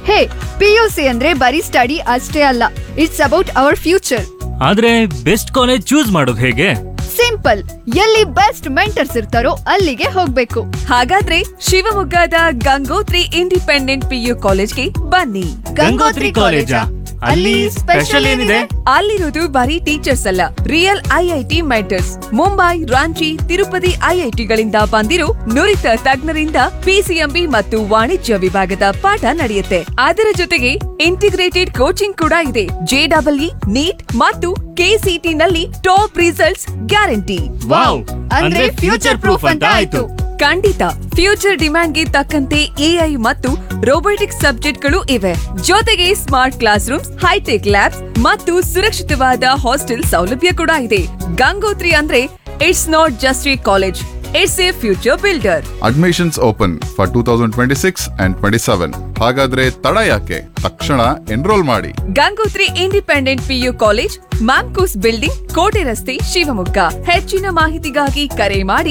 ಹೇ, PUC ಅಂದ್ರೆ ಬರೀ study ಅಷ್ಟೇ ಅಲ್ಲ, ಇಟ್ಸ್ ಅಬೌಟ್ ಅವರ್ ಫ್ಯೂಚರ್. ಆದ್ರೆ ಬೆಸ್ಟ್ ಕಾಲೇಜ್ ಚೂಸ್ ಮಾಡೋದು ಹೇಗೆ? ಸಿಂಪಲ್, ಎಲ್ಲಿ ಬೆಸ್ಟ್ ಮೆಂಟರ್ಸ್ ಇರ್ತಾರೋ ಅಲ್ಲಿಗೆ ಹೋಗ್ಬೇಕು. ಹಾಗಾದ್ರೆ ಶಿವಮೊಗ್ಗದ ಗಂಗೋತ್ರಿ ಇಂಡಿಪೆಂಡೆಂಟ್ PU ಕಾಲೇಜ್ಗೆ ಬನ್ನಿ. ಗಂಗೋತ್ರಿ ಕಾಲೇಜಾ? ಅಲ್ಲಿ ಸ್ಪೆಷಲ್ ಏನಿದೆ? ಅಲ್ಲಿರೋದು ಬರೀ ಟೀಚರ್ಸ್ ಅಲ್ಲ, real IIT mentors. Mumbai, Ranchi, Tirupati IITಗಳಿಂದ ಬಂದಿರೋ ನುರಿತ ತಜ್ಞರಿಂದ PCMB ಮತ್ತು ವಾಣಿಜ್ಯ ವಿಭಾಗದ ಪಾಠ ನಡೆಯುತ್ತೆ. ಅದರ ಜೊತೆಗೆ ಇಂಟಿಗ್ರೇಟೆಡ್ ಕೋಚಿಂಗ್ ಕೂಡ ಇದೆ. JEE, NEET ಮತ್ತು KCT ನಲ್ಲಿ ಟಾಪ್ ರಿಸಲ್ಟ್ಸ್ ಗ್ಯಾರಂಟಿ. ವಾವ್, ಅಂದ್ರೆ ಫ್ಯೂಚರ್ ಪ್ರೂಫ್ ಅಂತ ಆಯ್ತು. ಖಂಡಿತ, ಫ್ಯೂಚರ್ ಡಿಮ್ಯಾಂಡ್ಗೆ ತಕ್ಕಂತೆ AI ಮತ್ತು ರೋಬೋಟಿಕ್ಸ್ ಸಬ್ಜೆಕ್ಟ್ಗಳು ಇವೆ. ಜೊತೆಗೆ smart class rooms, high tech labs ಮತ್ತು ಸುರಕ್ಷಿತವಾದ ಹಾಸ್ಟೆಲ್ ಸೌಲಭ್ಯ ಕೂಡ ಇದೆ. ಗಂಗೋತ್ರಿ ಅಂದ್ರೆ it's not just A college, it's A future builder. Admissions open for 2026 and 27. ಹಾಗಾದ್ರೆ ತಡ ಯಾಕೆ? ತಕ್ಷಣ ಎನ್ರೋಲ್ ಮಾಡಿ. Gangotri independent PU college, Mamcos building, ಕೋಟೆ ರಸ್ತೆ, ಶಿವಮೊಗ್ಗ. ಹೆಚ್ಚಿನ ಮಾಹಿತಿಗಾಗಿ ಕರೆ ಮಾಡಿ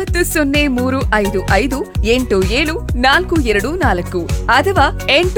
9035587424 ಅಥವಾ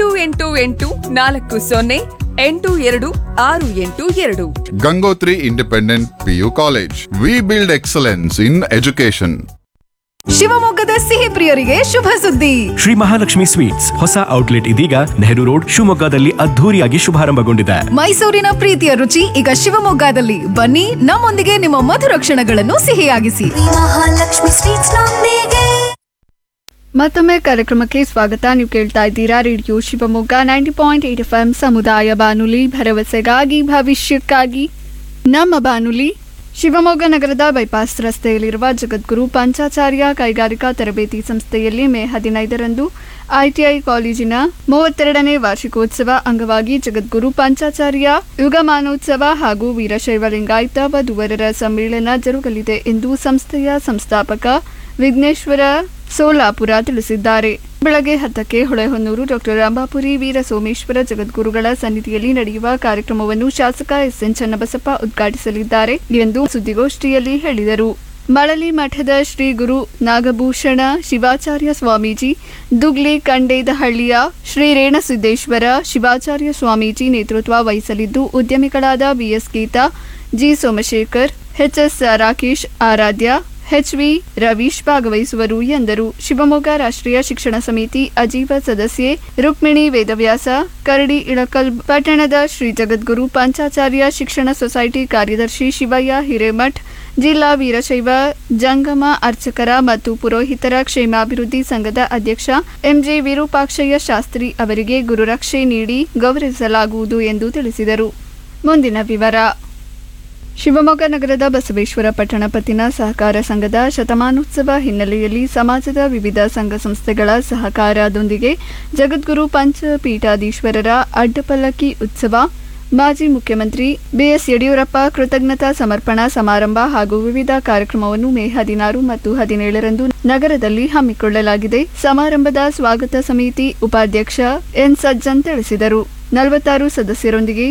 8884082682. Gangotri independent PU college. We build excellence in education. ಶಿವಮೊಗ್ಗದ ಸಿಹಿ ಪ್ರಿಯರಿಗೆ ಶುಭ ಸುದ್ದಿ. ಶ್ರೀ ಮಹಾಲಕ್ಷ್ಮಿ ಸ್ವೀಟ್ಸ್ ಹೊಸ ಔಟ್ಲೆಟ್ ಇದೀಗ ನೆಹರು ರೋಡ್ ಶಿವಮೊಗ್ಗದಲ್ಲಿ ಅದ್ಧೂರಿಯಾಗಿ ಶುಭಾರಂಭಗೊಂಡಿದೆ. ಮೈಸೂರಿನ ಪ್ರೀತಿಯ ರುಚಿ ಈಗ ಶಿವಮೊಗ್ಗದಲ್ಲಿ. ಬನ್ನಿ, ನಮ್ಮೊಂದಿಗೆ ನಿಮ್ಮ ಮಧುರ ಕ್ಷಣಗಳನ್ನು ಸಿಹಿಯಾಗಿಸಿ. ಮಹಾಲಕ್ಷ್ಮಿ ಸ್ವೀಟ್ಸ್ ನೊಂದಿಗೆ. ಮತ್ತೊಮ್ಮೆ ಕಾರ್ಯಕ್ರಮಕ್ಕೆ ಸ್ವಾಗತ. ನೀವು ಕೇಳ್ತಾ ಇದ್ದೀರಾ ರೇಡಿಯೋ ಶಿವಮೊಗ್ಗ 90.8 FM ಸಮುದಾಯ ಬಾನುಲಿ, ಭರವಸೆಗಾಗಿ ಭವಿಷ್ಯಕ್ಕಾಗಿ ನಮ್ಮ ಬಾನುಲಿ. ಶಿವಮೊಗ್ಗ ನಗರದ ಬೈಪಾಸ್ ರಸ್ತೆಯಲ್ಲಿರುವ ಜಗದ್ಗುರು ಪಂಚಾಚಾರ್ಯ ಕೈಗಾರಿಕಾ ತರಬೇತಿ ಸಂಸ್ಥೆಯಲ್ಲಿ ಮೇ 15ರಂದು ITI ಕಾಲೇಜಿನ 32ನೇ ವಾರ್ಷಿಕೋತ್ಸವ ಅಂಗವಾಗಿ ಜಗದ್ಗುರು ಪಂಚಾಚಾರ್ಯ ಯುಗಮಾನೋತ್ಸವ ಹಾಗೂ ವೀರಶೈವ ಲಿಂಗಾಯತ ವಧುವರರ ಸಮ್ಮೇಳನ ಜರುಗಲಿದೆ ಎಂದು ಸಂಸ್ಥೆಯ ಸಂಸ್ಥಾಪಕ ವಿಘ್ನೇಶ್ವರ ಸೋಲಾಪುರ ತಿಳಿಸಿದ್ದಾರೆ. ಬೆಳಗ್ಗೆ 10ಕ್ಕೆ ಹೊಳೆಹೊನ್ನೂರು ಡಾ. ರಂಭಾಪುರಿ ವೀರ ಸೋಮೇಶ್ವರ ಜಗದ್ಗುರುಗಳ ಸನ್ನಿಧಿಯಲ್ಲಿ ನಡೆಯುವ ಕಾರ್ಯಕ್ರಮವನ್ನು ಶಾಸಕ SN ಚನ್ನಬಸಪ್ಪ ಉದ್ಘಾಟಿಸಲಿದ್ದಾರೆ ಎಂದು ಸುದ್ದಿಗೋಷ್ಠಿಯಲ್ಲಿ ಹೇಳಿದರು. ಮಳಲಿ ಮಠದ ಶ್ರೀ ಗುರು ನಾಗಭೂಷಣ ಶಿವಾಚಾರ್ಯ ಸ್ವಾಮೀಜಿ, ದುಗ್ಲಿ ಕಂಡೇದಹಳ್ಳಿಯ ಶ್ರೀ ರೇಣಸಿದ್ದೇಶ್ವರ ಶಿವಾಚಾರ್ಯ ಸ್ವಾಮೀಜಿ ನೇತೃತ್ವ ವಹಿಸಲಿದ್ದು, ಉದ್ಯಮಿಗಳಾದ BS Geetha, G Somashekar, HS Rakesh ಆರಾಧ್ಯ, HV ರವೀಶ್ ಭಾಗವಹಿಸುವರು ಎಂದರು. ಶಿವಮೊಗ್ಗ ರಾಷ್ಟ್ರೀಯ ಶಿಕ್ಷಣ ಸಮಿತಿ ಅಜೀವ ಸದಸ್ಯೆ ರುಕ್ಮಿಣಿ ವೇದವ್ಯಾಸ, ಕರಡಿ ಇಳಕಲ್ ಪಟ್ಟಣದ ಶ್ರೀ ಜಗದ್ಗುರು ಪಂಚಾಚಾರ್ಯ ಶಿಕ್ಷಣ ಸೊಸೈಟಿ ಕಾರ್ಯದರ್ಶಿ ಶಿವಯ್ಯ ಹಿರೇಮಠ್, ಜಿಲ್ಲಾ ವೀರಶೈವ ಜಂಗಮ ಅರ್ಚಕರ ಮತ್ತು ಪುರೋಹಿತರ ಕ್ಷೇಮಾಭಿವೃದ್ಧಿ ಸಂಘದ ಅಧ್ಯಕ್ಷ MJ ವಿರೂಪಾಕ್ಷಯ್ಯ ಶಾಸ್ತ್ರಿ ಅವರಿಗೆ ಗುರುರಕ್ಷೆ ನೀಡಿ ಗೌರವಿಸಲಾಗುವುದು ಎಂದು ತಿಳಿಸಿದರು. ಮುಂದಿನ ವಿವರ. ಶಿವಮೊಗ್ಗ ನಗರದ ಬಸವೇಶ್ವರ ಪಟ್ಟಣ ಪತ್ತಿನ ಸಹಕಾರ ಸಂಘದ ಶತಮಾನೋತ್ಸವ ಹಿನ್ನೆಲೆಯಲ್ಲಿ ಸಮಾಜದ ವಿವಿಧ ಸಂಘ ಸಂಸ್ಥೆಗಳ ಸಹಕಾರದೊಂದಿಗೆ ಜಗದ್ಗುರು ಪಂಚಪೀಠಾಧೀಶ್ವರರ ಅಡ್ಡಪಲ್ಲಕ್ಕಿ ಉತ್ಸವ, ಮಾಜಿ ಮುಖ್ಯಮಂತ್ರಿ BS ಯಡಿಯೂರಪ್ಪ ಕೃತಜ್ಞತಾ ಸಮರ್ಪಣಾ ಸಮಾರಂಭ ಹಾಗೂ ವಿವಿಧ ಕಾರ್ಯಕ್ರಮವನ್ನು ಮೇ 16 ಮತ್ತು 17ರಂದು ನಗರದಲ್ಲಿ ಹಮ್ಮಿಕೊಳ್ಳಲಾಗಿದೆ. ಸಮಾರಂಭದ ಸ್ವಾಗತ ಸಮಿತಿ ಉಪಾಧ್ಯಕ್ಷ N ಸಜ್ಜನ್ ತಿಳಿಸಿದರು. 46 ಸದಸ್ಯರೊಂದಿಗೆ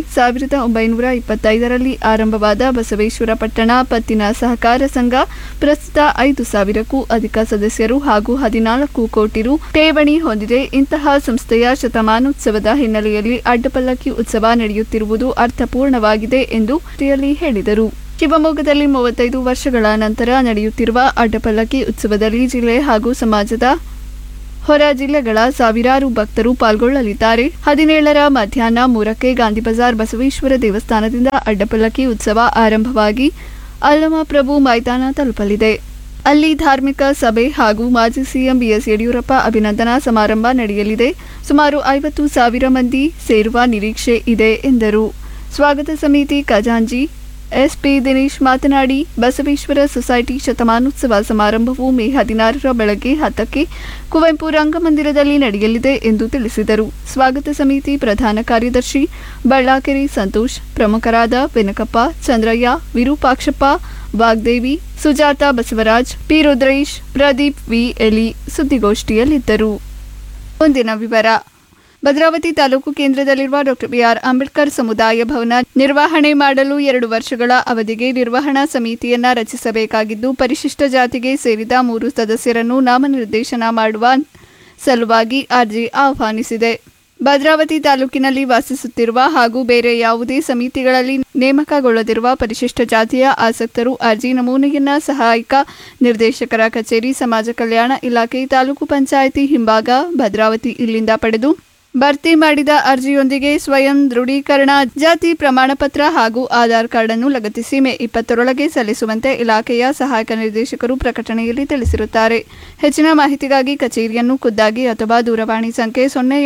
1925ರಲ್ಲಿ ಆರಂಭವಾದ ಬಸವೇಶ್ವರ ಪಟ್ಟಣ ಪತ್ತಿನ ಸಹಕಾರ ಸಂಘ ಪ್ರಸ್ತುತ 5,000ಕ್ಕೂ ಅಧಿಕ ಸದಸ್ಯರು ಹಾಗೂ 14 ಕೋಟಿ ರು ಠೇವಣಿ ಹೊಂದಿದೆ. ಇಂತಹ ಸಂಸ್ಥೆಯ ಶತಮಾನೋತ್ಸವದ ಹಿನ್ನೆಲೆಯಲ್ಲಿ ಅಡ್ಡಪಲ್ಲಕ್ಕಿ ಉತ್ಸವ ನಡೆಯುತ್ತಿರುವುದು ಅರ್ಥಪೂರ್ಣವಾಗಿದೆ ಎಂದು ಹೇಳಿದರು. ಶಿವಮೊಗ್ಗದಲ್ಲಿ 35 ವರ್ಷಗಳ ನಂತರ ನಡೆಯುತ್ತಿರುವ ಅಡ್ಡಪಲ್ಲಕ್ಕಿ ಉತ್ಸವದಲ್ಲಿ ಜಿಲ್ಲೆ ಹಾಗೂ ಸಮಾಜದ ಹೊರ ಜಿಲ್ಲೆಗಳ ಸಾವಿರಾರು ಭಕ್ತರು ಪಾಲ್ಗೊಳ್ಳಲಿದ್ದಾರೆ. 17ರ ಮಧ್ಯಾಹ್ನ 3ಕ್ಕೆ ಗಾಂಧಿ ಬಜಾರ್ ಬಸವೇಶ್ವರ ದೇವಸ್ಥಾನದಿಂದ ಅಡ್ಡಪಲ್ಲಕ್ಕಿ ಉತ್ಸವ ಆರಂಭವಾಗಿ ಅಲ್ಲಮಪ್ರಭು ಮೈದಾನ ತಲುಪಲಿದೆ. ಅಲ್ಲಿ ಧಾರ್ಮಿಕ ಸಭೆ ಹಾಗೂ ಮಾಜಿ CM BS ಯಡಿಯೂರಪ್ಪ ಅಭಿನಂದನಾ ಸಮಾರಂಭ ನಡೆಯಲಿದೆ. ಸುಮಾರು 50,000 ಮಂದಿ ಸೇರುವ ನಿರೀಕ್ಷೆ ಇದೆ ಎಂದರು. ಸ್ವಾಗತ ಸಮಿತಿ ಖಜಾಂಚಿ SP ದಿನೇಶ್ ಮಾತನಾಡಿ, ಬಸವೇಶ್ವರ ಸೊಸೈಟಿ ಶತಮಾನೋತ್ಸವ ಸಮಾರಂಭವು ಮೇ 16ರ ಬೆಳಗ್ಗೆ 10ಕ್ಕೆ ಕುವೆಂಪು ರಂಗಮಂದಿರದಲ್ಲಿ ನಡೆಯಲಿದೆ ಎಂದು ತಿಳಿಸಿದರು. ಸ್ವಾಗತ ಸಮಿತಿ ಪ್ರಧಾನ ಕಾರ್ಯದರ್ಶಿ ಬಳ್ಳಾಕೆರೆ ಸಂತೋಷ್, ಪ್ರಮುಖರಾದ ಬೆನಕಪ್ಪ, ಚಂದ್ರಯ್ಯ, ವಿರೂಪಾಕ್ಷಪ್ಪ, ವಾಗ್ದೇವಿ, ಸುಜಾತ ಬಸವರಾಜ್, P ರುದ್ರೇಶ್, ಪ್ರದೀಪ್ V ಎಲಿ ಸುದ್ದಿಗೋಷ್ಠಿಯಲ್ಲಿದ್ದರು. ಮುಂದಿನ ವಿವರ. ಭದ್ರಾವತಿ ತಾಲೂಕು ಕೇಂದ್ರದಲ್ಲಿರುವ ಡಾ. BR ಅಂಬೇಡ್ಕರ್ ಸಮುದಾಯ ಭವನ ನಿರ್ವಹಣೆ ಮಾಡಲು 2 ವರ್ಷಗಳ ಅವಧಿಗೆ ನಿರ್ವಹಣಾ ಸಮಿತಿಯನ್ನ ರಚಿಸಬೇಕಾಗಿದ್ದು, ಪರಿಶಿಷ್ಟ ಜಾತಿಗೆ ಸೇರಿದ 3 ಸದಸ್ಯರನ್ನು ನಾಮನಿರ್ದೇಶನ ಮಾಡುವ ಸಲುವಾಗಿ ಅರ್ಜಿ ಆಹ್ವಾನಿಸಿದೆ. ಭದ್ರಾವತಿ ತಾಲೂಕಿನಲ್ಲಿ ವಾಸಿಸುತ್ತಿರುವ ಹಾಗೂ ಬೇರೆ ಯಾವುದೇ ಸಮಿತಿಗಳಲ್ಲಿ ನೇಮಕಗೊಳ್ಳದಿರುವ ಪರಿಶಿಷ್ಟ ಜಾತಿಯ ಆಸಕ್ತರು ಅರ್ಜಿ ನಮೂನೆಯನ್ನ ಸಹಾಯಕ ನಿರ್ದೇಶಕರ ಕಚೇರಿ ಸಮಾಜ ಕಲ್ಯಾಣ ಇಲಾಖೆ ತಾಲೂಕು ಪಂಚಾಯಿತಿ ಹಿಂಭಾಗ ಭದ್ರಾವತಿ ಇಲ್ಲಿಂದ ಪಡೆದು ಭರ್ತಿ ಮಾಡಿದ ಅರ್ಜಿಯೊಂದಿಗೆ ಸ್ವಯಂ ದೃಢೀಕರಣ ಜಾತಿ ಪ್ರಮಾಣ ಪತ್ರ ಹಾಗೂ ಆಧಾರ್ ಕಾರ್ಡ್ ಅನ್ನು ಲಗತ್ತಿಸಿ ಮೇ 20ರೊಳಗೆ ಸಲ್ಲಿಸುವಂತೆ ಇಲಾಖೆಯ ಸಹಾಯಕ ನಿರ್ದೇಶಕರು ಪ್ರಕಟಣೆಯಲ್ಲಿ ತಿಳಿಸಿರುತ್ತಾರೆ. ಹೆಚ್ಚಿನ ಮಾಹಿತಿಗಾಗಿ ಕಚೇರಿಯನ್ನು ಖುದ್ದಾಗಿ ಅಥವಾ ದೂರವಾಣಿ ಸಂಖ್ಯೆ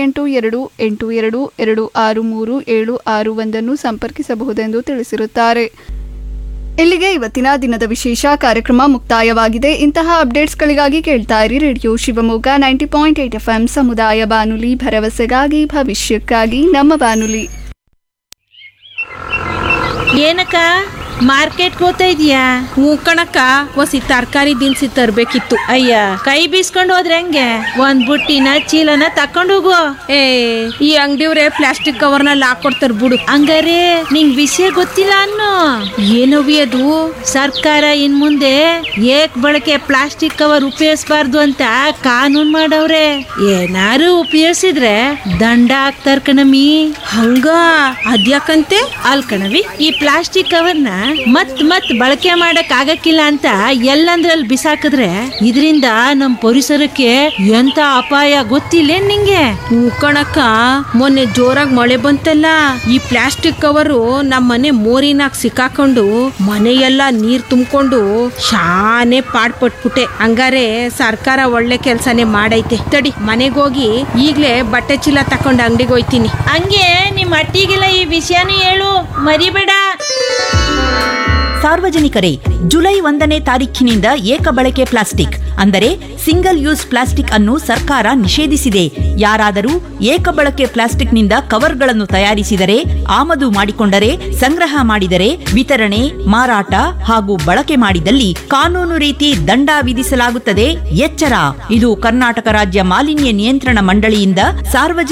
082822637661 ಸಂಪರ್ಕಿಸಬಹುದೆಂದು ತಿಳಿಸಿರುತ್ತಾರೆ. ಇಲ್ಲಿಗೆ ಇವತ್ತಿನ ದಿನದ ವಿಶೇಷ ಕಾರ್ಯಕ್ರಮ ಮುಕ್ತಾಯವಾಗಿದೆ. ಇಂತಹ ಅಪ್ಡೇಟ್ಸ್ಗಳಿಗಾಗಿ ಕೇಳ್ತಾ ಇರಿ ರೇಡಿಯೋ ಶಿವಮೊಗ್ಗ 90.8 FM ಸಮುದಾಯ ಬಾನುಲಿ, ಭರವಸೆಗಾಗಿ ಭವಿಷ್ಯಕ್ಕಾಗಿ ನಮ್ಮ ಬಾನುಲಿ. ಏನಕ್ಕ ಮಾರ್ಕೆಟ್ ಹೋಗ್ತಾ ಇದೀಯಾ? ಹ್ಞೂ ಕಣಕ್ಕ, ಒಸಿ ತರಕಾರಿ ದಿನಸಿ ತರ್ಬೇಕಿತ್ತು. ಅಯ್ಯ, ಕೈ ಬೀಸ್ಕೊಂಡು ಹೋದ್ರೆ ಹೆಂಗೆ? ಒಂದ್ ಬುಟ್ಟಿನ ಚೀಲನ ತಕೊಂಡು ಹೋಗು. ಏ, ಈ ಅಂಗಡಿಯವ್ರೆ ಪ್ಲಾಸ್ಟಿಕ್ ಕವರ್ನಲ್ಲಿ ಹಾಕೊಡ್ತಾರ ಬಿಡು. ಹಂಗಾರೆ ನಿಂಗ್ ವಿಷಯ ಗೊತ್ತಿಲ್ಲ ಅನ್ನೋ? ಏನವಿ ಅದು? ಸರ್ಕಾರ ಇನ್ ಮುಂದೆ ಏಕ್ ಬಳಕೆ ಪ್ಲಾಸ್ಟಿಕ್ ಕವರ್ ಉಪಯೋಗಿಸಬಾರ್ದು ಅಂತ ಕಾನೂನು ಮಾಡವ್ರೆ. ಏನಾರು ಉಪಯೋಗಿಸಿದ್ರೆ ದಂಡ ಹಾಕ್ತಾರ ಕಣಮಿ. ಹಂಗ ಅದ್ಯಾಕಂತೆ? ಅಲ್ ಕಣವಿ, ಈ ಪ್ಲಾಸ್ಟಿಕ್ ಕವರ್ನ ಮತ್ ಬಳಕೆ ಮಾಡಕ್ ಆಗಕ್ಕಿಲ್ಲ ಅಂತ ಎಲ್ಲಂದ್ರಲ್ಲಿ ಬಿಸಾಕಿದ್ರೆ ಇದರಿಂದ ನಮ್ ಪರಿಸರಕ್ಕೆ ಎಂತ ಅಪಾಯ ಗೊತ್ತಿಲ್ಲ ನಿಂಗೆ? ಕಣಕ್ಕ, ಮೊನ್ನೆ ಜೋರಾಗಿ ಮಳೆ ಬಂತಲ್ಲ, ಈ ಪ್ಲಾಸ್ಟಿಕ್ ಕವರು ನಮ್ಮ ಮನೆ ಮೋರಿನಾಗ ಸಿಕ್ಕಾಕೊಂಡು ಮನೆಯೆಲ್ಲ ನೀರ್ ತುಂಬಿಕೊಂಡು ಶಾನೆ ಪಾಡ್ಪಟ್ಬಿಟ್ಟೆ. ಹಂಗಾರೆ ಸರ್ಕಾರ ಒಳ್ಳೆ ಕೆಲ್ಸನೇ ಮಾಡೈತೆ. ತಡಿ, ಮನೆಗೆ ಹೋಗಿ ಈಗ್ಲೇ ಬಟ್ಟೆ ಚೀಲ ತಕೊಂಡು ಅಂಗಡಿಗೆ ಹೋಯ್ತೀನಿ. ಹಂಗೆ ನಿಮ್ ಅಟ್ಟಿಗೆಲ್ಲ ಈ ವಿಷಯನೂ ಹೇಳು, ಮರಿಬೇಡ. ಸಾರ್ವಜನಿಕರೇ, ಜುಲೈ 1ನೇ ತಾರೀಖಿನಿಂದ ಏಕಬಳಕೆ ಪ್ಲಾಸ್ಟಿಕ್ ಅಂದರೆ ಸಿಂಗಲ್ ಯೂಸ್ ಪ್ಲಾಸ್ಟಿಕ್ ಅನ್ನು ಸರ್ಕಾರ ನಿಷೇಧಿಸಿದೆ. ಯಾರಾದರೂ ಏಕಬಳಕೆ ಪ್ಲಾಸ್ಟಿಕ್ನಿಂದ ಕವರ್ಗಳನ್ನು ತಯಾರಿಸಿದರೆ, ಆಮದು ಮಾಡಿಕೊಂಡರೆ, ಸಂಗ್ರಹ ಮಾಡಿದರೆ, ವಿತರಣೆ, ಮಾರಾಟ ಹಾಗೂ ಬಳಕೆ ಮಾಡಿದಲ್ಲಿ ಕಾನೂನು ರೀತಿ ದಂಡ ವಿಧಿಸಲಾಗುತ್ತದೆ. ಎಚ್ಚರ! ಇದು ಕರ್ನಾಟಕ ರಾಜ್ಯ ಮಾಲಿನ್ಯ ನಿಯಂತ್ರಣ ಮಂಡಳಿಯಿಂದ ಸಾರ್ವಜನಿಕ